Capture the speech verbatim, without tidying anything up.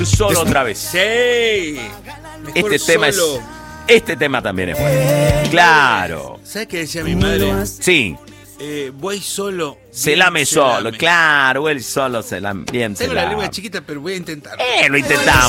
Solo otra vez. Sí. Mejor Este tema solo. es. Este tema también es bueno. Claro. ¿Sabes qué decía mi madre? Sí. Eh, voy solo. Se bien lame se solo. lame. Claro, él solo se lame. Bien se Tengo la lame. lengua chiquita, pero voy a intentar. Eh, lo intentamos.